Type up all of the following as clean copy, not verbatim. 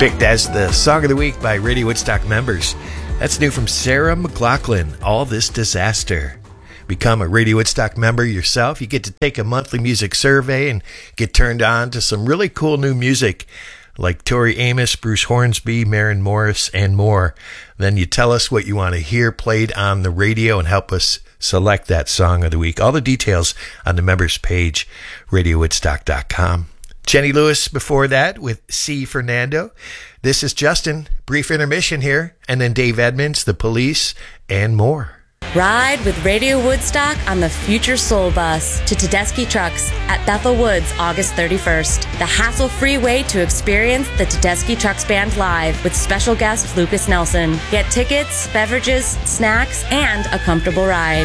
Picked as the Song of the Week by Radio Woodstock members. That's new from Sarah McLachlan, All This Disaster. Become a Radio Woodstock member yourself. You get to take a monthly music survey and get turned on to some really cool new music like Tori Amos, Bruce Hornsby, Maren Morris, and more. Then you tell us what you want to hear played on the radio and help us select that Song of the Week. All the details on the members page, radiowoodstock.com. Jenny Lewis before that with C. Fernando. This is Justin. Brief intermission here. And then Dave Edmonds, The Police, and more. Ride with Radio Woodstock on the Future Soul Bus to Tedeschi Trucks at Bethel Woods, August 31st. The hassle-free way to experience the Tedeschi Trucks Band live with special guest Lucas Nelson. Get tickets, beverages, snacks, and a comfortable ride.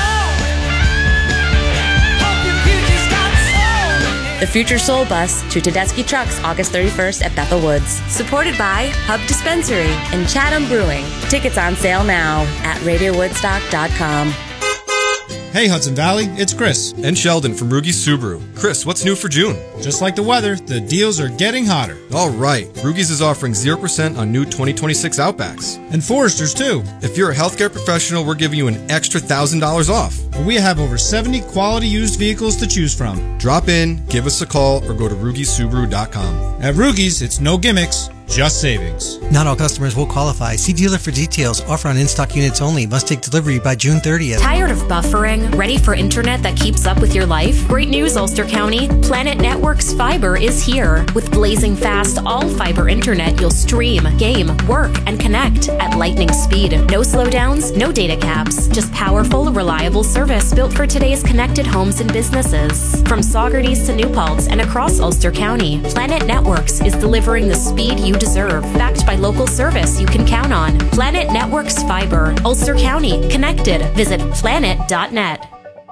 The Future Soul Bus to Tedeschi Trucks, August 31st at Bethel Woods. Supported by Hub Dispensary and Chatham Brewing. Tickets on sale now at radiowoodstock.com. Hey Hudson Valley, it's Chris. And Sheldon from Rugi's Subaru. Chris, what's new for June? Just like the weather, the deals are getting hotter. All right, Rugi's is offering 0% on new 2026 Outbacks. And Foresters too. If you're a healthcare professional, we're giving you an extra $1,000 off. We have over 70 quality used vehicles to choose from. Drop in, give us a call, or go to RugiSubaru.com. At Rugi's, it's no gimmicks, just savings. Not all customers will qualify. See dealer for details. Offer on in-stock units only. Must take delivery by June 30th. Tired of buffering? Ready for internet that keeps up with your life? Great news, Ulster County. Planet Networks Fiber is here. With blazing fast, all-fiber internet, you'll stream, game, work, and connect at lightning speed. No slowdowns, no data caps. Just powerful, reliable service built for today's connected homes and businesses. From Saugerties to New Paltz and across Ulster County, Planet Networks is delivering the speed you deserve, backed by local service you can count on. Planet Networks Fiber, Ulster County, connected. Visit planet.net.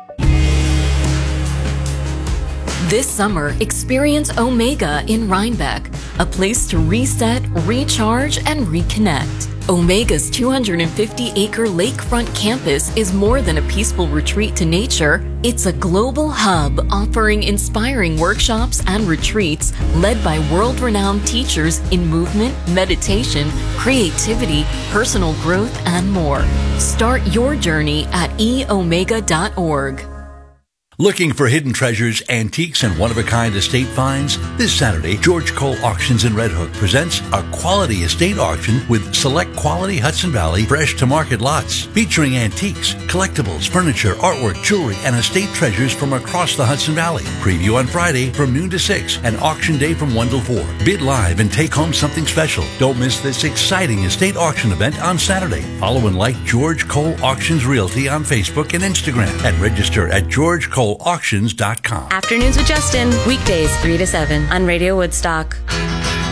This summer, experience Omega in Rhinebeck, a place to reset, recharge, and reconnect. Omega's 250-acre lakefront campus is more than a peaceful retreat to nature. It's a global hub offering inspiring workshops and retreats led by world-renowned teachers in movement, meditation, creativity, personal growth, and more. Start your journey at eomega.org. Looking for hidden treasures, antiques, and one-of-a-kind estate finds? This Saturday, George Cole Auctions in Red Hook presents a quality estate auction with select quality Hudson Valley fresh-to-market lots featuring antiques, collectibles, furniture, artwork, jewelry, and estate treasures from across the Hudson Valley. Preview on Friday from noon to 6 and auction day from 1 till 4. Bid live and take home something special. Don't miss this exciting estate auction event on Saturday. Follow and like George Cole Auctions Realty on Facebook and Instagram and register at georgecoleauctions.com. Afternoons with Justin, weekdays 3 to 7 on Radio Woodstock.